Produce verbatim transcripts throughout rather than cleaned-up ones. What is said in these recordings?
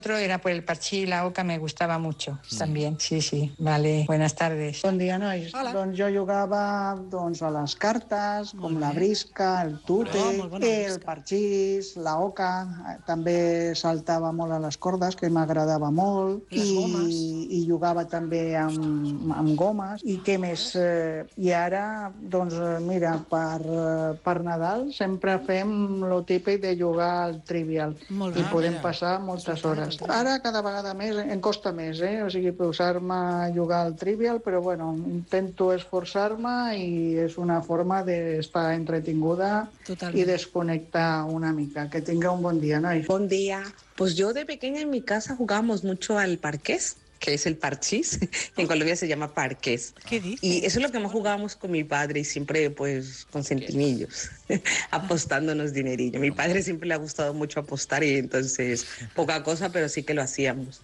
Otro era por el parchís y la oca, me gustaba mucho mm. también. Sí, sí. Vale, buenas tardes. Bon dia, nois. Hola. Doncs jo jugava doncs, a les cartes, com la brisca, el tute, oh, el parxís, la oca. També saltava molt a les cordes, que m'agradava molt. Les I, gomes. I jugava també amb, amb gomes. I què més? Eh, I ara, doncs, mira, per, per Nadal sempre fem lo típic de jugar al Trivial. Molt I bé. podem passar moltes hores. Ara cada vegada més, em costa més, eh? O sigui, posar-me a jugar al Trivial, però bueno, intento esforçar-me i és una forma d'estar entretinguda Totalment. I desconectar una mica. Que tenga un buen día, nois. Buen día. Pues yo de pequeña en mi casa jugábamos mucho al parqués, que es el parchís. En Colombia se llama parqués. ¿Qué dices? Y eso es lo que más jugábamos con mi padre y siempre pues con centimillos, apostándonos dinerillo. Mi padre siempre le ha gustado mucho apostar y entonces poca cosa, pero sí que lo hacíamos.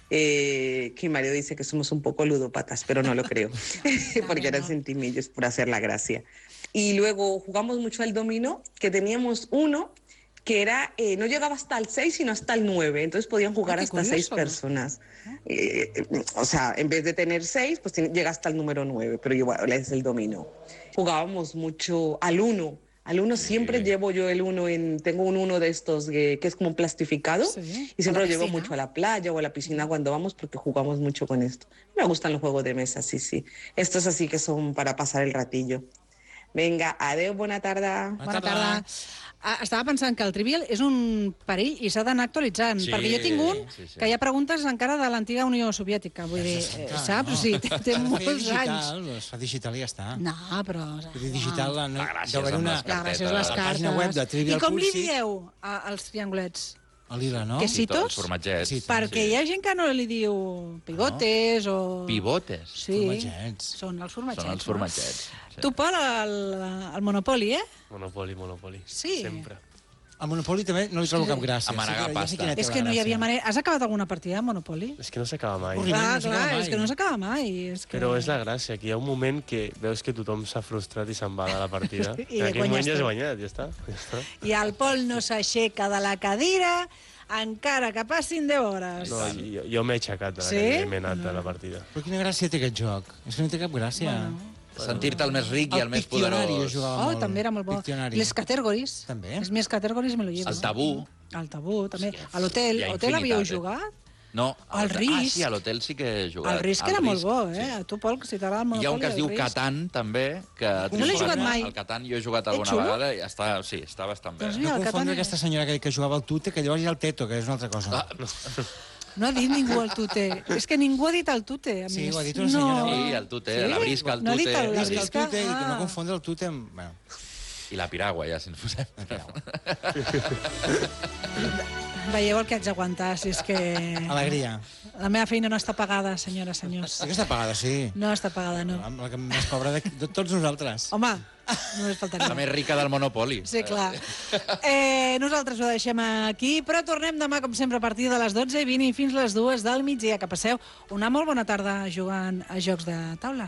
Eh, que mi marido dice que somos un poco ludópatas, pero no lo creo, porque eran centimillos por hacer la gracia. Y luego jugamos mucho al dominó, que teníamos uno que era, eh, no llegaba hasta el seis, sino hasta el nueve, entonces podían jugar ah, hasta curioso, seis personas. Eh, o sea, en vez de tener seis, pues llega hasta el número nueve, pero igual es el dominó. Jugábamos mucho al uno. Al uno siempre sí. llevo yo el uno en... Tengo un uno de estos que, que es como plastificado sí. y siempre lo llevo mucho a la playa o a la piscina cuando vamos porque jugamos mucho con esto. Me gustan los juegos de mesa, sí, sí. Estos así que son para pasar el ratillo. Vinga, adeu, bona tarda. Bona tarda. Estava pensant que el Trivial és un perill i s'ha d'anar actualitzant, sí, perquè jo tinc un sí, sí. que hi ha preguntes encara de l'antiga Unió Soviètica, vull dir, encara, saps? No. O sigui, té, té molts digital, anys. Es fa digital i ja està. No, però... Vull dir, digital... Ah. No, la gràcia és amb una, les cartetes. La les cartes. La web de Trivial I com li Pursuit. dieu a, als triangulets? El lila, no? Quesitos? Els formatgets. Sí, perquè sí. hi ha gent que no li diu pivotes no. o... Pivotes? Sí, formatgets. Són els formatgets. Són els formatgets. No? Sí. Tu, Pol, el, el Monopoli, eh? Monopoli, Monopoli. Sí. Sempre. Al Monopoli també no li trobo cap gràcia. Amanegar sí, pasta. Ja és que no hi havia manera... Has acabat alguna partida de Monopoli? És que no s'acaba mai. Clar, no clar, mai. és que no s'acaba mai. És que... Però és la gràcia, que hi ha un moment que veus que tothom s'ha frustrat i se'n va de la partida. I en aquell moment ja has tu. guanyat, ja està. Ja està. I el Pol no s'aixeca de la cadira encara que passin deu hores. No, jo, jo m'he aixecat de la sí? cadira i m'he anat de la partida. Però quina gràcia té aquest joc? És que no té cap gràcia. Bueno. Sentir-te el més ric i el, el més poderós. Oh, molt. També era molt bo. Pictionari. Les categories. També. Les més categories me lo llevo. El tabú. El tabú, també. A l'hotel, hotel havíeu jugat? No. El risc. Ah, sí, a l'hotel sí que he jugat. El risc era molt bo, eh? A tu, Pol, si t'agrada el Monopoli... Hi ha un que es diu Catan, també. Que no l'he jugat mai. El Catan jo he jugat alguna vegada i està, sí, està bastant bé. No confondre aquesta senyora que jugava al Tute, que llavors hi ha el Teto, que és una altra cosa. No ha dit ningú el Tute. És que ningú ha dit el Tute, a més. Sí, ho ha dit una senyora. No. Sí, el Tute, sí? La brisca, el Tute. No ha dit el, la brisca, el Tute, ah. i no confondre el Tute amb... Bueno. I la piragua, ja, si ens posem. Veieu el que haig d'aguantar, si és que... Alegria. La meva feina no està pagada, senyores, senyors. Sí que està pagada, sí. No està pagada, no. La que més pobra de, de tots nosaltres. Home, només faltaria. La més rica del Monopoli. Sí, clar. Eh, nosaltres ho deixem aquí, però tornem demà, com sempre, a partir de les dotze i vint i fins les dues del migdia. Que passeu una molt bona tarda jugant a jocs de taula.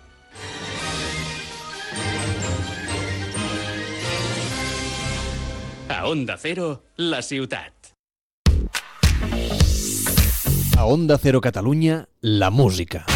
A Onda Cero, la ciutat. A Onda Cero Catalunya, la música.